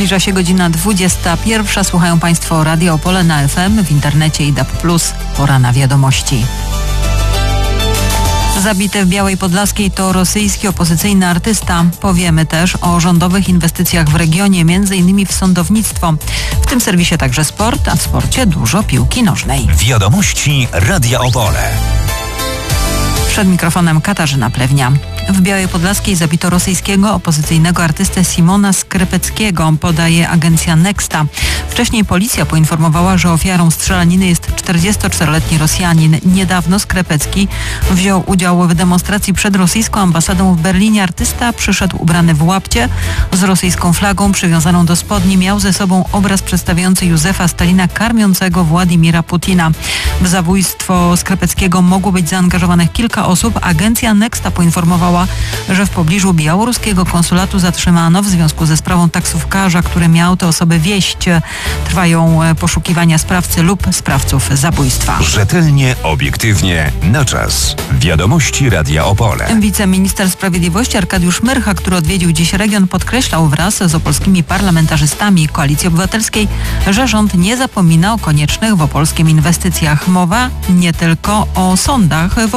Zbliża się godzina 21. Słuchają Państwo Radio Opole na FM, w internecie i DAB+. Pora na wiadomości. Zabity w Białej Podlaskiej to rosyjski opozycyjny artysta. Powiemy też o rządowych inwestycjach w regionie, m.in. w sądownictwo. W tym serwisie także sport, a w sporcie dużo piłki nożnej. Wiadomości Radia Opole. Przed mikrofonem Katarzyna Plewnia. W Białej Podlaskiej zabito rosyjskiego opozycyjnego artystę Simona Skrypeckiego, podaje agencja Nexta. Wcześniej policja poinformowała, że ofiarą strzelaniny jest 44-letni Rosjanin. Niedawno Skrypecki wziął udział w demonstracji przed rosyjską ambasadą w Berlinie. Artysta przyszedł ubrany w łapcie z rosyjską flagą przywiązaną do spodni. Miał ze sobą obraz przedstawiający Józefa Stalina karmiącego Władimira Putina. W zabójstwo Skrypeckiego mogło być zaangażowanych kilka osób. Agencja Nexta poinformowała, że w pobliżu białoruskiego konsulatu zatrzymano w związku ze sprawą taksówkarza, który miał te osoby wieźć. Trwają poszukiwania sprawcy lub sprawców zabójstwa. Rzetelnie, obiektywnie, na czas. Wiadomości Radia Opole. Wiceminister Sprawiedliwości Arkadiusz Myrcha, który odwiedził dziś region, podkreślał wraz z opolskimi parlamentarzystami Koalicji Obywatelskiej, że rząd nie zapomina o koniecznych w opolskim inwestycjach. Mowa nie tylko o sądach w